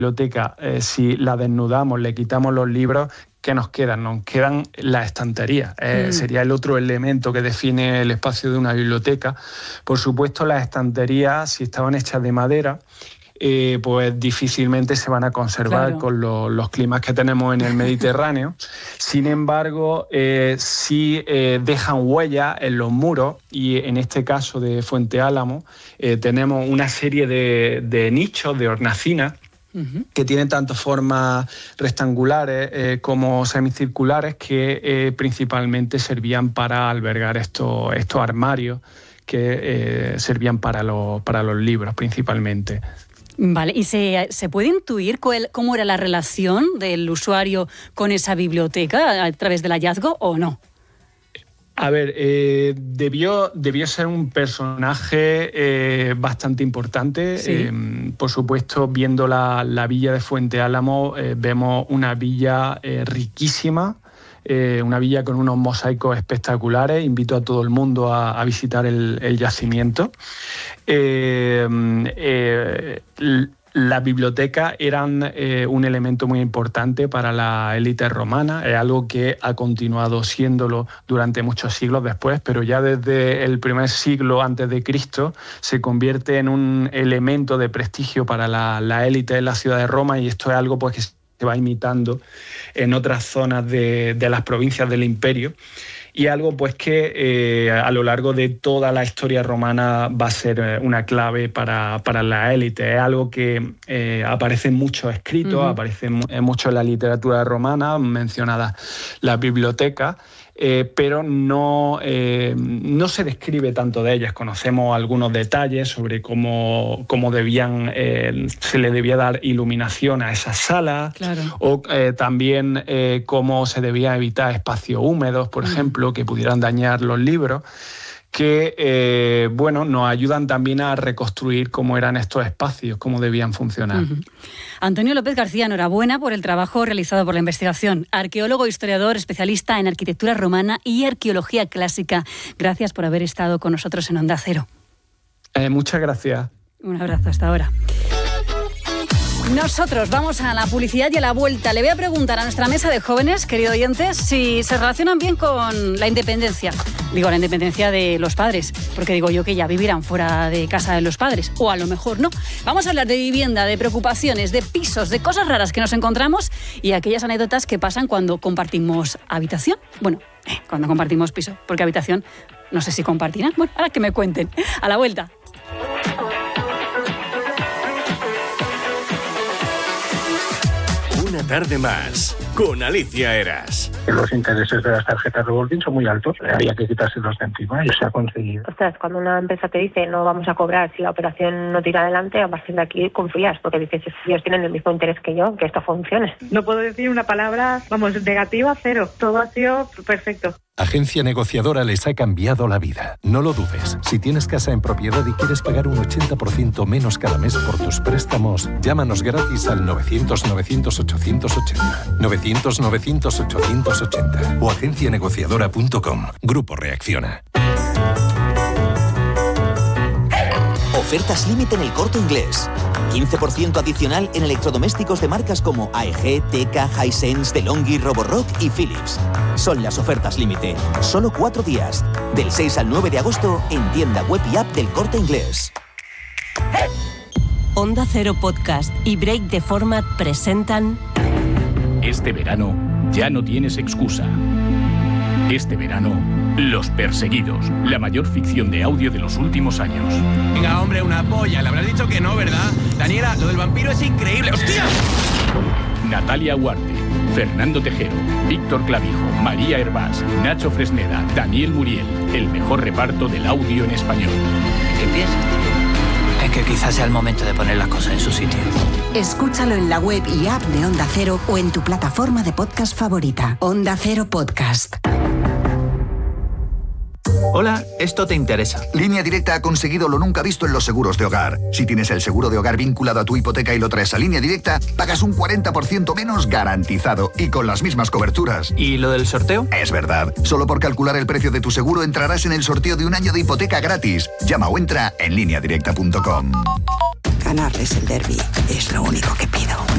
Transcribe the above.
biblioteca, si la desnudamos, le quitamos los libros, ¿qué nos quedan? Nos quedan las estanterías. Sería el otro elemento que define el espacio de una biblioteca. Por supuesto, las estanterías, si estaban hechas de madera, pues difícilmente se van a conservar con los climas que tenemos en el Mediterráneo. Sin embargo, sí dejan huella en los muros, y en este caso de Fuente Álamo tenemos una serie de nichos, de hornacinas, que tienen tanto formas rectangulares como semicirculares, que principalmente servían para albergar estos armarios que servían para los libros principalmente. Vale, ¿y se puede intuir cómo era la relación del usuario con esa biblioteca a través del hallazgo o no? A ver, debió ser un personaje bastante importante. Sí. Por supuesto, viendo la villa de Fuente Álamo, vemos una villa riquísima, una villa con unos mosaicos espectaculares. Invito a todo el mundo a visitar el yacimiento. Las bibliotecas eran un elemento muy importante para la élite romana, es algo que ha continuado siéndolo durante muchos siglos después, pero ya desde el primer siglo antes de Cristo se convierte en un elemento de prestigio para la élite de la ciudad de Roma, y esto es algo pues que se va imitando en otras zonas de las provincias del imperio. Y algo pues que a lo largo de toda la historia romana va a ser una clave para la élite. Es algo que aparece en muchos escritos, aparece mucho en la literatura romana, mencionadas las bibliotecas, pero no se describe tanto de ellas. Conocemos algunos detalles sobre cómo se le debía dar iluminación a esas salas, o también cómo se debía evitar espacios húmedos, por ejemplo, que pudieran dañar los libros, que nos ayudan también a reconstruir cómo eran estos espacios, cómo debían funcionar. Antonio López García, enhorabuena por el trabajo realizado por la investigación. Arqueólogo, historiador, especialista en arquitectura romana y arqueología clásica. Gracias por haber estado con nosotros en Onda Cero. Muchas gracias. Un abrazo, hasta ahora. Nosotros vamos a la publicidad y a la vuelta. Le voy a preguntar a nuestra mesa de jóvenes, queridos oyentes, si se relacionan bien con la independencia. Digo, la independencia de los padres, porque digo yo que ya vivirán fuera de casa de los padres, o a lo mejor no. Vamos a hablar de vivienda, de preocupaciones, de pisos, de cosas raras que nos encontramos y aquellas anécdotas que pasan cuando compartimos habitación. Bueno, cuando compartimos piso, porque habitación no sé si compartirán. Bueno, ahora que me cuenten. A la vuelta. Una tarde más, con Alicia Eras. Los intereses de las tarjetas revolving son muy altos, había que quitárselos de encima y se ha conseguido. Ostras, cuando una empresa te dice no vamos a cobrar si la operación no tira adelante, a partir de aquí confías, porque dices, ellos tienen el mismo interés que yo, que esto funcione. No puedo decir una palabra, negativa, cero. Todo ha sido perfecto. Agencia Negociadora les ha cambiado la vida. No lo dudes. Si tienes casa en propiedad y quieres pagar un 80% menos cada mes por tus préstamos, llámanos gratis al 900-900-880. 900-900-880 o agencianegociadora.com. Grupo Reacciona. Ofertas límite en El Corte Inglés. 15% adicional en electrodomésticos de marcas como AEG, Teka, Hisense, DeLonghi, Roborock y Philips. Son las ofertas límite. Solo 4 días. Del 6 al 9 de agosto en tienda web y app del Corte Inglés. Onda Cero Podcast y Break the Format presentan... Este verano ya no tienes excusa. Este verano, Los Perseguidos, la mayor ficción de audio de los últimos años. Venga, hombre, una polla. Le habrás dicho que no, ¿verdad? Daniela, lo del vampiro es increíble. ¡Hostia! Natalia Huarte, Fernando Tejero, Víctor Clavijo, María Hervás, Nacho Fresneda, Daniel Muriel. El mejor reparto del audio en español. ¿Qué piensas, tío? Es que quizás sea el momento de poner las cosas en su sitio. Escúchalo en la web y app de Onda Cero o en tu plataforma de podcast favorita. Onda Cero Podcast. Hola, esto te interesa. Línea Directa ha conseguido lo nunca visto en los seguros de hogar. Si tienes el seguro de hogar vinculado a tu hipoteca y lo traes a Línea Directa, pagas un 40% menos garantizado y con las mismas coberturas. ¿Y lo del sorteo? Es verdad. Solo por calcular el precio de tu seguro entrarás en el sorteo de un año de hipoteca gratis. Llama o entra en lineadirecta.com. Ganarles el derbi es lo único que pido.